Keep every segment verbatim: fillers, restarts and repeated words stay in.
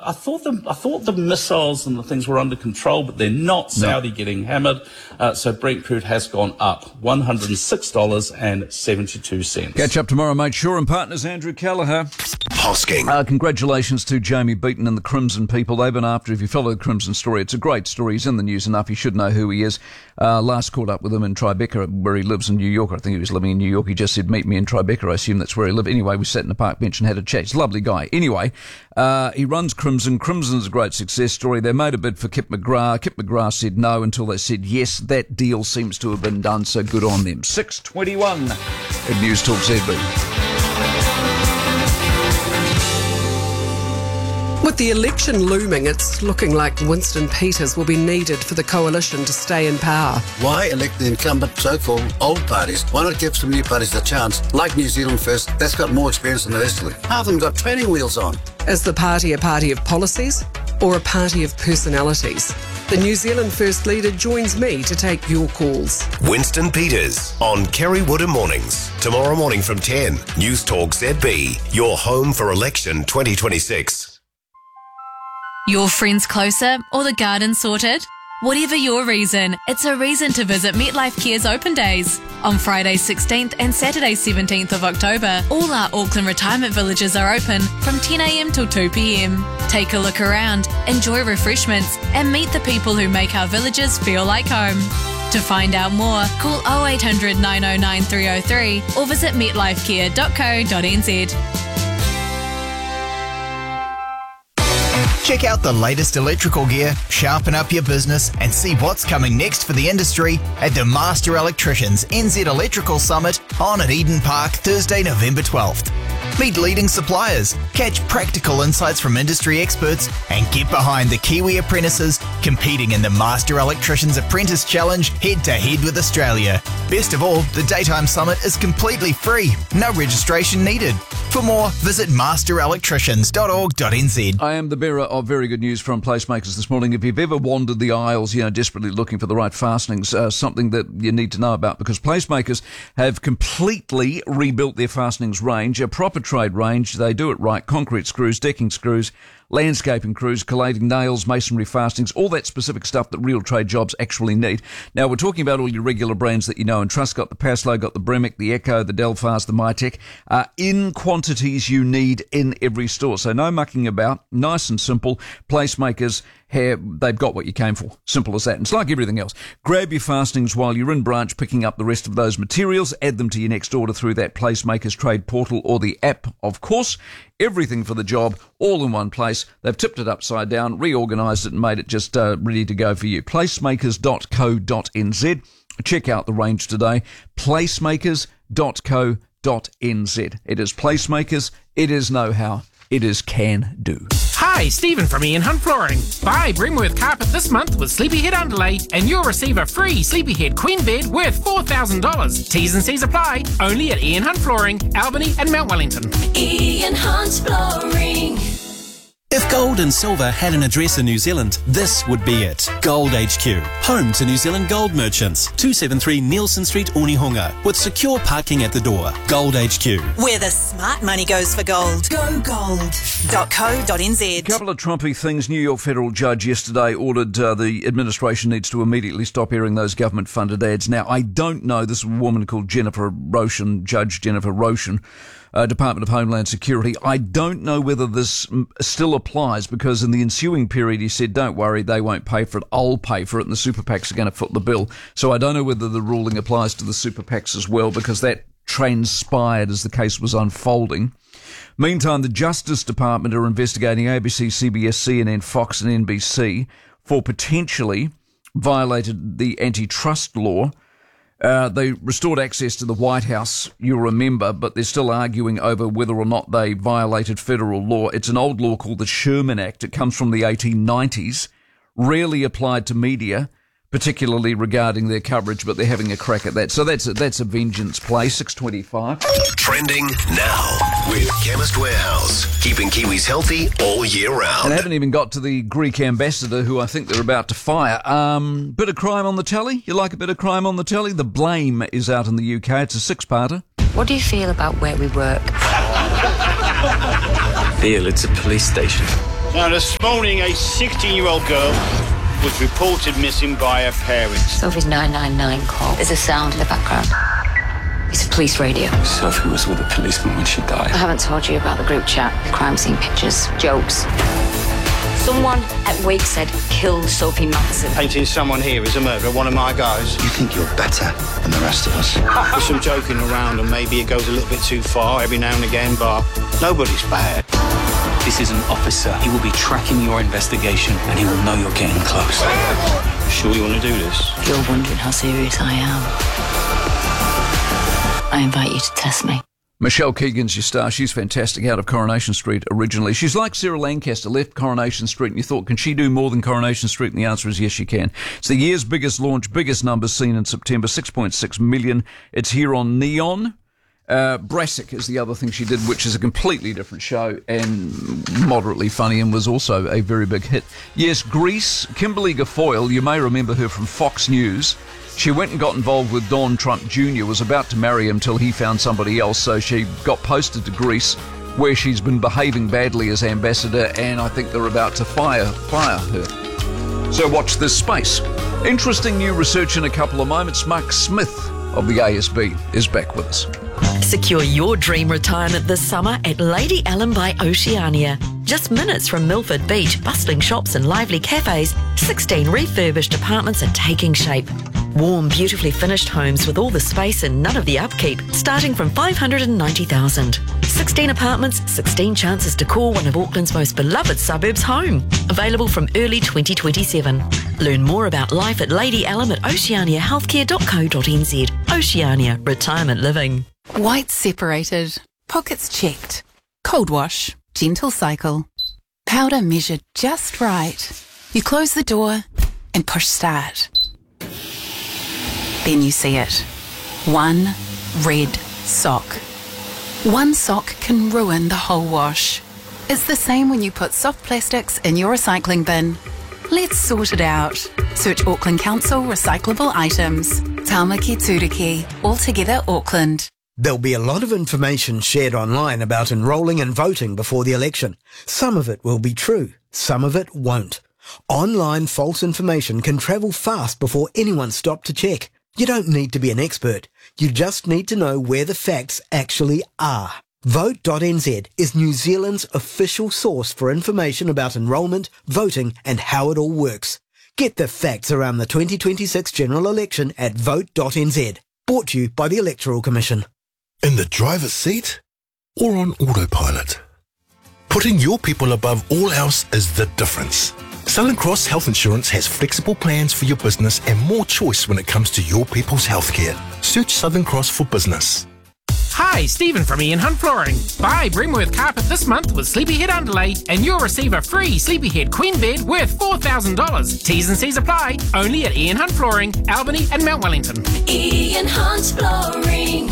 I thought the I thought the missiles and the things were under control, but they're not. Saudi no. getting hammered. Uh, so Brent crude has gone up one hundred six dollars and seventy-two cents. Catch up tomorrow, mate. Shaw and Partners, Andrew Callagher. Hosking. Uh, congratulations to Jamie Beaton and the Crimson people. They've been after, if you follow the Crimson story, it's a great story. He's in the news enough. You should know who he is. Uh, last caught up with him in Tribeca, where he lives in New York. I think he was living in New York. He just said, meet me in Tribeca. I assume that's where he lived. Anyway, we sat in the park bench and had a chat. He's a lovely guy. Anyway, uh, he runs Crimson. Crimson's a great success story. They made a bid for Kip McGrath. Kip McGrath said no until they said yes. That deal seems to have been done, so good on them. six twenty-one at News Talk Z B. With the election looming, it's looking like Winston Peters will be needed for the coalition to stay in power. Why elect the incumbent so-called old parties? Why not give some new parties a chance, like New Zealand First? That's got more experience than the rest of them. Half of them got training wheels on. Is the party a party of policies or a party of personalities? The New Zealand First leader joins me to take your calls. Winston Peters on Kerry Wood Mornings. Tomorrow morning from ten. News Talk Z B. Your home for election twenty twenty-six. Your friends closer or the garden sorted? Whatever your reason, it's a reason to visit MetLife Care's Open Days. On Friday sixteenth and Saturday seventeenth of October, all our Auckland retirement villages are open from ten a m till two p m. Take a look around, enjoy refreshments, and meet the people who make our villages feel like home. To find out more, call oh eight hundred, nine oh nine, three oh three or visit metlifecare dot co dot n z. Check out the latest electrical gear, sharpen up your business, and see what's coming next for the industry at the Master Electricians N Z Electrical Summit on at Eden Park Thursday, November twelfth. Meet leading suppliers, catch practical insights from industry experts, and get behind the Kiwi apprentices competing in the Master Electricians Apprentice Challenge head-to-head with Australia. Best of all, the daytime summit is completely free, no registration needed. For more, visit master electricians dot org dot n z. I am the bearer of very good news from Placemakers this morning. If you've ever wandered the aisles, you know, desperately looking for the right fastenings, uh, something that you need to know about, because Placemakers have completely rebuilt their fastenings range, a proper trade range. They do it right. Concrete screws, decking screws, landscaping crews, collating nails, masonry fastenings, all that specific stuff that real trade jobs actually need. Now, we're talking about all your regular brands that you know and trust. Got the Paslow, got the Bremic, the Echo, the Delphars, the Mitech, uh, in quantities you need in every store. So no mucking about, nice and simple. Placemakers, have, they've got what you came for. Simple as that. And it's like everything else. Grab your fastenings while you're in branch picking up the rest of those materials. Add them to your next order through that Placemakers trade portal or the app, of course. Everything for the job, all in one place. They've tipped it upside down, reorganised it and made it just uh, ready to go for you. placemakers dot co dot n z. Check out the range today. placemakers dot co dot n z. It is Placemakers. It is know-how. It is can-do. Hi, Stephen from Ian Hunt Flooring. Buy Brimworth Carpet this month with Sleepyhead Underlay and you'll receive a free Sleepyhead Queen Bed worth four thousand dollars. T's and C's apply. Only at Ian Hunt Flooring, Albany and Mount Wellington. Ian Hunt Flooring. If gold and silver had an address in New Zealand, this would be it. Gold H Q, home to New Zealand gold merchants. two seventy-three Nielsen Street, Onehunga, with secure parking at the door. Gold H Q. Where the smart money goes for gold. Go gold dot co dot n z. A couple of Trumpy things. New York federal judge yesterday ordered uh, the administration needs to immediately stop airing those government-funded ads. Now, I don't know. This woman called Jennifer Roshan, Judge Jennifer Roshan, Uh, Department of Homeland Security. I don't know whether this still applies, because in the ensuing period he said, don't worry, they won't pay for it, I'll pay for it, and the super PACs are going to foot the bill. So I don't know whether the ruling applies to the super PACs as well, because that transpired as the case was unfolding. Meantime, the Justice Department are investigating A B C, C B S, C N N, Fox and N B C for potentially violated the antitrust law. Uh, they restored access to the White House, you'll remember, but they're still arguing over whether or not they violated federal law. It's an old law called the Sherman Act. It comes from the eighteen nineties, rarely applied to media, particularly regarding their coverage, but they're having a crack at that. So that's a, that's a vengeance play. six twenty-five. Trending now with Chemist Warehouse, keeping Kiwis healthy all year round. And I haven't even got to the Greek ambassador, who I think they're about to fire. Um, bit of crime on the telly? You like a bit of crime on the telly? The Blame is out in the U K. It's a six-parter. What do you feel about where we work? Feel it's a police station. Now, this morning, a sixteen-year-old girl was reported missing by her parents. Sophie's nine nine nine call. There's a sound in the background. It's a police radio. Sophie was with a policeman when she died. I haven't told you about the group chat, crime scene pictures, jokes. Someone at Wake said, kill Sophie Matson. Painting someone here as a murderer, one of my guys. You think you're better than the rest of us? There's some joking around and maybe it goes a little bit too far every now and again, but nobody's bad. This is an officer. He will be tracking your investigation and he will know you're getting close. You sure you want to do this? If you're wondering how serious I am, I invite you to test me. Michelle Keegan's your star. She's fantastic, out of Coronation Street originally. She's like Sarah Lancaster, left Coronation Street, and you thought, can she do more than Coronation Street? And the answer is yes, she can. It's the year's biggest launch, biggest numbers seen in September, six point six million. It's here on Neon. Uh, Brassic is the other thing she did, which is a completely different show and moderately funny and was also a very big hit. Yes, Grease, Kimberly Guilfoyle, you may remember her from Fox News. She went and got involved with Don Trump Junior, was about to marry him till he found somebody else, so she got posted to Greece, where she's been behaving badly as ambassador, and I think they're about to fire, fire her. So watch this space. Interesting new research in a couple of moments. Mark Smith of the A S B is back with us. Secure your dream retirement this summer at Lady Ellen by Oceania. Just minutes from Milford Beach, bustling shops and lively cafes, sixteen refurbished apartments are taking shape. Warm, beautifully finished homes with all the space and none of the upkeep, starting from five hundred ninety thousand dollars. sixteen apartments, sixteen chances to call one of Auckland's most beloved suburbs home. Available from early twenty twenty-seven. Learn more about life at Lady Ellen at oceania healthcare dot co dot n z. Oceania, retirement living. Whites separated, pockets checked, cold wash, gentle cycle, powder measured just right. You close the door and push start. Then you see it. One red sock. One sock can ruin the whole wash. It's the same when you put soft plastics in your recycling bin. Let's sort it out. Search Auckland Council recyclable items. Tamaki Turiki, Altogether Auckland. There'll be a lot of information shared online about enrolling and voting before the election. Some of it will be true, some of it won't. Online false information can travel fast before anyone stopped to check. You don't need to be an expert. You just need to know where the facts actually are. vote dot n z is New Zealand's official source for information about enrolment, voting and how it all works. Get the facts around the twenty twenty-six general election at vote dot n z. Brought to you by the Electoral Commission. In the driver's seat or on autopilot? Putting your people above all else is the difference. Southern Cross Health Insurance has flexible plans for your business and more choice when it comes to your people's healthcare. Search Southern Cross for business. Hi, Stephen from Ian Hunt Flooring. Buy Brimworth carpet this month with Sleepyhead underlay and you'll receive a free Sleepyhead queen bed worth four thousand dollars. T's and C's apply, only at Ian Hunt Flooring, Albany and Mount Wellington. Ian Hunt Flooring.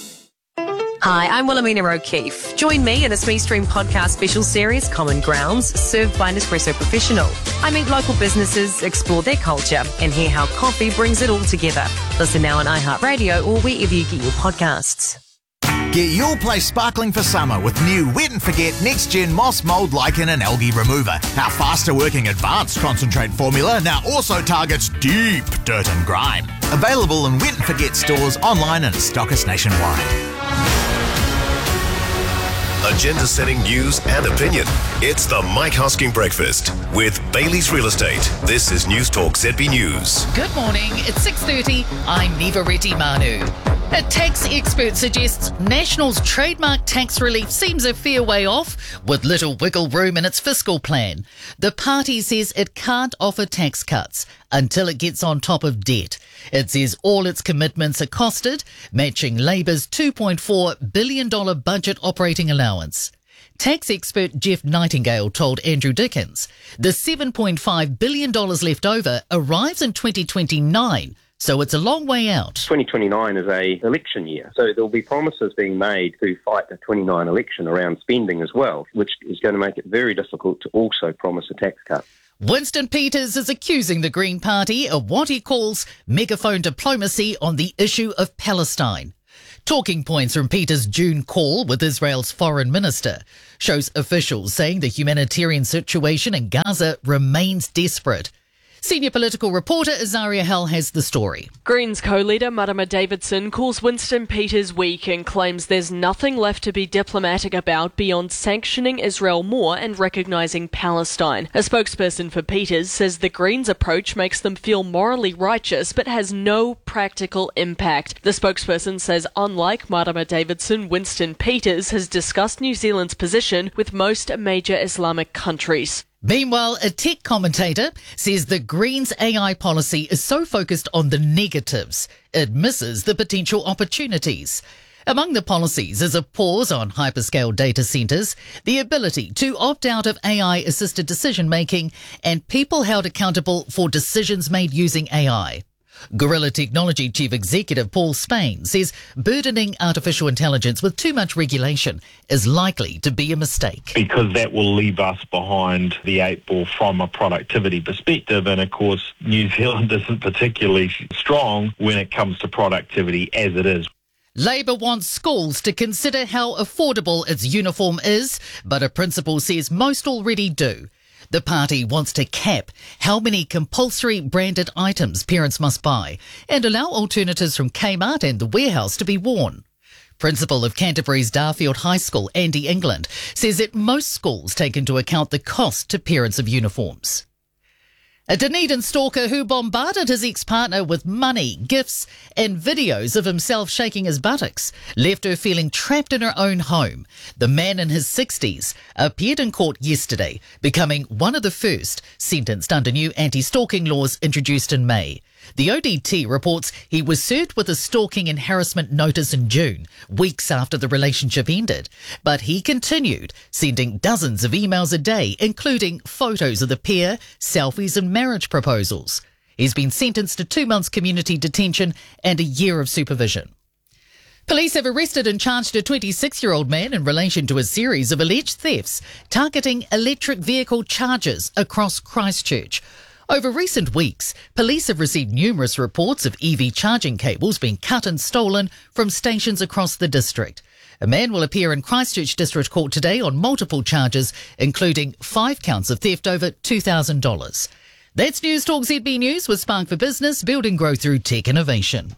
Hi, I'm Wilhelmina O'Keefe. Join me in a Smee Stream podcast special series, Common Grounds, served by Nespresso Professional. I meet local businesses, explore their culture, and hear how coffee brings it all together. Listen now on iHeartRadio or wherever you get your podcasts. Get your place sparkling for summer with new Wet and Forget Next Gen Moss, Mold, Lichen and Algae Remover. Our faster working advanced concentrate formula now also targets deep dirt and grime. Available in Wet and Forget stores, online and stockist nationwide. Agenda-setting news and opinion. It's the Mike Hosking Breakfast with Bailey's Real Estate. This is News Talk Z B News. Good morning. It's six thirty. I'm Neva Reddy Manu. A tax expert suggests National's trademark tax relief seems a fair way off, with little wiggle room in its fiscal plan. The party says it can't offer tax cuts until it gets on top of debt. It says all its commitments are costed, matching Labour's two point four billion dollars budget operating allowance. Tax expert Jeff Nightingale told Andrew Dickens the seven point five billion dollars left over arrives in twenty twenty-nine, so it's a long way out. twenty twenty-nine is a election year, so there will be promises being made to fight the twenty-nine election around spending as well, which is going to make it very difficult to also promise a tax cut. Winston Peters is accusing the Green Party of what he calls megaphone diplomacy on the issue of Palestine. Talking points from Peter's June call with Israel's foreign minister shows officials saying the humanitarian situation in Gaza remains desperate. Senior political reporter Azaria Hell has the story. Greens co-leader Marama Davidson calls Winston Peters weak and claims there's nothing left to be diplomatic about beyond sanctioning Israel more and recognising Palestine. A spokesperson for Peters says the Greens approach makes them feel morally righteous but has no practical impact. The spokesperson says unlike Marama Davidson, Winston Peters has discussed New Zealand's position with most major Islamic countries. Meanwhile, a tech commentator says the Greens' A I policy is so focused on the negatives, it misses the potential opportunities. Among the policies is a pause on hyperscale data centres, the ability to opt out of A I-assisted decision-making, and people held accountable for decisions made using A I. Gorilla Technology Chief Executive Paul Spain says burdening artificial intelligence with too much regulation is likely to be a mistake. Because that will leave us behind the eight ball from a productivity perspective, and of course New Zealand isn't particularly strong when it comes to productivity as it is. Labor wants schools to consider how affordable its uniform is, but a principal says most already do. The party wants to cap how many compulsory branded items parents must buy and allow alternatives from Kmart and the Warehouse to be worn. Principal of Canterbury's Darfield High School, Andy England, says that most schools take into account the cost to parents of uniforms. A Dunedin stalker who bombarded his ex-partner with money, gifts and videos of himself shaking his buttocks left her feeling trapped in her own home. The man in his sixties appeared in court yesterday, becoming one of the first sentenced under new anti-stalking laws introduced in May. The O D T reports he was served with a stalking and harassment notice in June, weeks after the relationship ended. But he continued, sending dozens of emails a day, including photos of the pair, selfies and marriage proposals. He's been sentenced to two months community detention and a year of supervision. Police have arrested and charged a twenty-six-year-old man in relation to a series of alleged thefts targeting electric vehicle chargers across Christchurch. Over recent weeks, police have received numerous reports of E V charging cables being cut and stolen from stations across the district. A man will appear in Christchurch District Court today on multiple charges, including five counts of theft over two thousand dollars. That's News Talk Z B News with Spark for Business, building growth through tech innovation.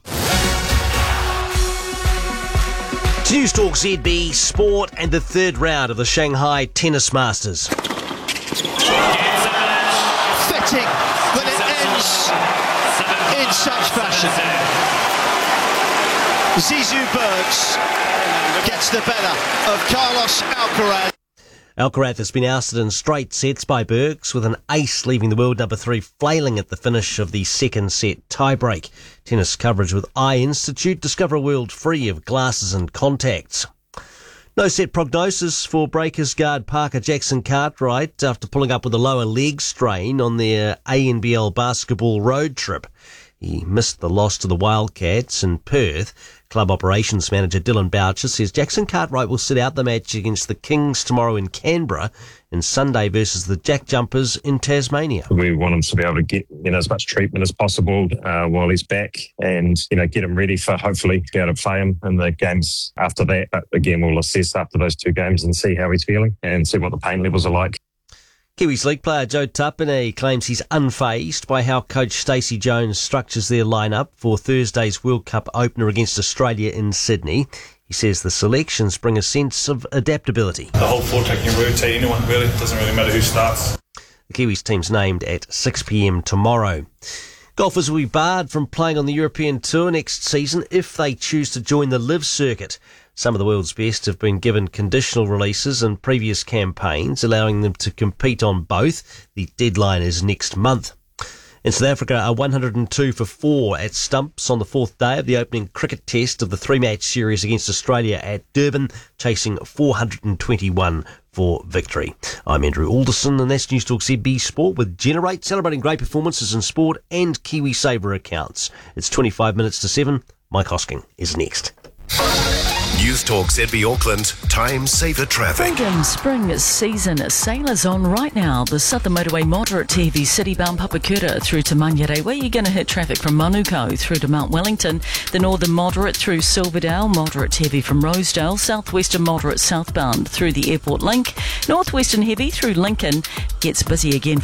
To News Talk Z B Sport and the third round of the Shanghai Tennis Masters. Fitting, but it ends in such fashion. Zizou Bergs gets the better of Carlos Alcaraz. Alcaraz has been ousted in straight sets by Bergs, with an ace leaving the world number three flailing at the finish of the second set tiebreak. Tennis coverage with Eye Institute. Discover a world free of glasses and contacts. No set prognosis for Breakers guard Parker Jackson-Cartwright after pulling up with a lower leg strain on their A N B L basketball road trip. He missed the loss to the Wildcats in Perth. Club operations manager Dylan Boucher says Jackson-Cartwright will sit out the match against the Kings tomorrow in Canberra and Sunday versus the Jack Jumpers in Tasmania. We want him to be able to get, you know, as much treatment as possible uh, while he's back, and, you know, get him ready for hopefully be able to play him in the games after that. But again, we'll assess after those two games and see how he's feeling and see what the pain levels are like. Kiwis League player Joe Tapine claims he's unfazed by how coach Stacey Jones structures their lineup for Thursday's World Cup opener against Australia in Sydney. He says the selections bring a sense of adaptability. The whole four-taking rotate anyone, really. It doesn't really matter who starts. The Kiwis team's named at six p.m. tomorrow. Golfers will be barred from playing on the European Tour next season if they choose to join the Live Circuit. Some of the world's best have been given conditional releases in previous campaigns, allowing them to compete on both. The deadline is next month. In South Africa, a one hundred two for four at stumps on the fourth day of the opening cricket test of the three-match series against Australia at Durban, chasing four hundred twenty-one for victory. I'm Andrew Alderson, and that's News Talk Z B Sport with Generate, celebrating great performances in sport and KiwiSaver accounts. It's twenty-five minutes to seven. Mike Hosking is next. News Talk Z B Auckland, time saver traffic. Freedom spring season sailors on right now. The Southern Motorway moderate to heavy city-bound Papakura through to Manurewa. You're going to hit traffic from Manukau through to Mount Wellington. The northern moderate through Silverdale, moderate to heavy from Rosedale. Southwestern moderate southbound through the airport link. Northwestern heavy through Lincoln. Gets busy again